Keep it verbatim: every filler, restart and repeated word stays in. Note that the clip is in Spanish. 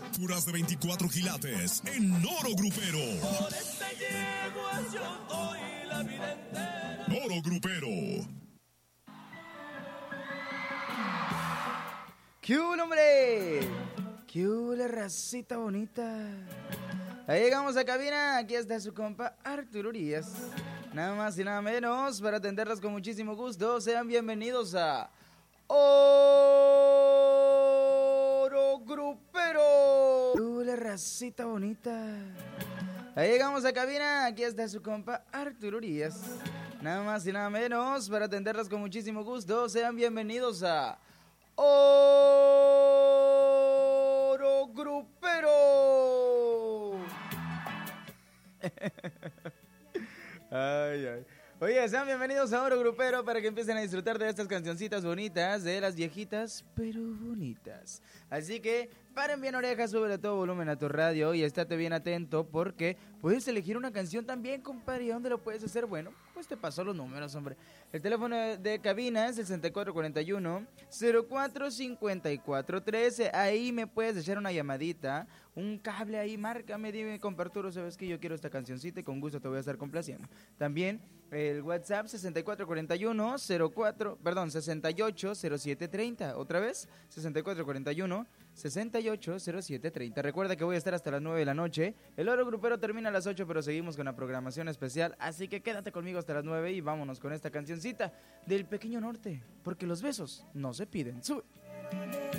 Puras de veinticuatro quilates en Oro Grupero. Por este yegua yo doy la vida entera. Oro Grupero. ¡Qué hubo, hombre! ¡Qué hubo, la racita bonita! Ahí llegamos a cabina, aquí está su compa Arturo Urias. Nada más y nada menos, para atenderlos con muchísimo gusto, sean bienvenidos a Oro Grupero. ¡Qué hubo, la racita bonita! Ahí llegamos a cabina, aquí está su compa Arturo Urias. Nada más y nada menos, para atenderlos con muchísimo gusto, sean bienvenidos a Oro Grupero. Ay, ay. Oye, sean bienvenidos a Oro Grupero para que empiecen a disfrutar de estas cancioncitas bonitas, de las viejitas, pero bonitas. Así que paren bien orejas, súbele todo volumen a tu radio y estate bien atento porque puedes elegir una canción también, compadre. ¿Y dónde lo puedes hacer? Bueno, pues te pasó los números, hombre. El teléfono de cabina es el sesenta y cuatro cuarenta y uno, cero cuatro cincuenta y cuatro trece. Ahí me puedes echar una llamadita, un cable ahí, márcame, dime, compa Arturo, sabes que yo quiero esta cancioncita y con gusto te voy a estar complaciendo. También el WhatsApp sesenta y cuatro cuarenta y uno, cero cuatro, perdón, sesenta y ocho cero siete treinta. Otra vez, sesenta y cuatro cuarenta y uno, sesenta y ocho cero siete treinta. Recuerda que voy a estar hasta las nueve de la noche. El Oro Grupero termina a las ocho, pero seguimos con la programación especial. Así que quédate conmigo hasta las nueve y vámonos con esta cancioncita del Pequeño Norte. Porque los besos no se piden. Sube.